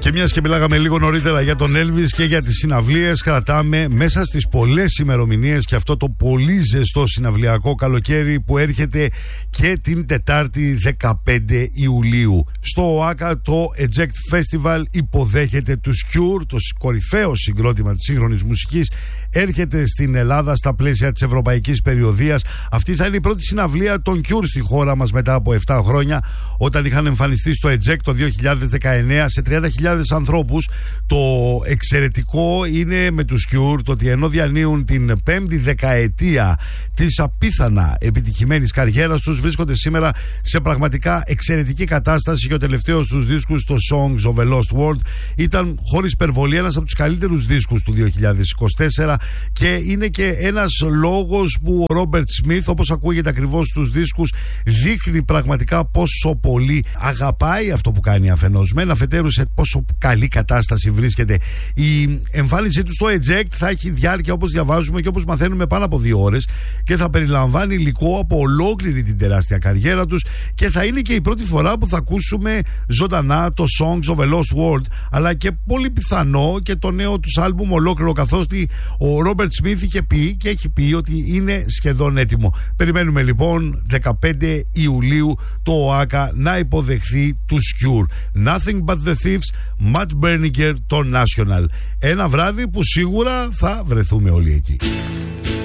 Και μιας και μιλάγαμε λίγο νωρίτερα για τον Elvis και για τις συναυλίες, κρατάμε μέσα στις πολλές ημερομηνίες και αυτό το πολύ ζεστό συναυλιακό καλοκαίρι που έρχεται και την Τετάρτη 15 Ιουλίου. Στο ΟΑΚΑ το Eject Festival υποδέχεται τους Cure, το κορυφαίο συγκρότημα της σύγχρονης μουσικής. Έρχεται στην Ελλάδα στα πλαίσια της Ευρωπαϊκής Περιοδείας. Αυτή θα είναι η πρώτη συναυλία των Cure στη χώρα μας μετά από 7 χρόνια, όταν είχαν εμφανιστεί στο Eject το 2019 σε 30.000 ανθρώπους. Το εξαιρετικό είναι με τους Cure το ότι ενώ διανύουν την 5η δεκαετία της απίθανα επιτυχημένης καριέρας τους, βρίσκονται σήμερα σε πραγματικά εξαιρετική κατάσταση και ο τελευταίος τους δίσκους, το Songs of a Lost World, ήταν χωρίς υπερβολή ένας από τους καλύτερους δίσκους του 2024 και είναι και ένας λόγος που ο Ρόμπερτ Σμιθ, όπως ακούγεται ακριβώς στους δίσκους, δείχνει πραγματικά πόσο πολύ αγαπάει αυτό που κάνει αφενός μεν, αφετέρου σε πόσο καλή κατάσταση βρίσκεται. Η εμφάνισή του στο Eject θα έχει διάρκεια, όπως διαβάζουμε και όπως μαθαίνουμε, πάνω από 2 ώρες και θα περιλαμβάνει υλικό από ολόκληρη την τεράστια καριέρα τους και θα είναι και η πρώτη φορά που θα ακούσουμε ζωντανά το Songs of a Lost World, αλλά και πολύ πιθανό και το νέο τους άλμπουμ ολόκληρο, καθώς ο Ρόμπερτ Σμιθ είχε πει και έχει πει ότι είναι σχεδόν έτοιμο. Περιμένουμε λοιπόν 15 Ιουλίου το ΟΑΚΑ να υποδεχθεί τους Cure. Nothing but the Thieves, Matt Berninger, το National. Ένα βράδυ που σίγουρα θα βρεθούμε όλοι εκεί.